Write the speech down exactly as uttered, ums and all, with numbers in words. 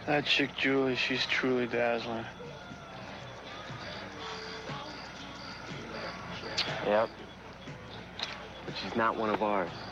That chick, Julie, she's truly dazzling. Yep. But she's not one of ours.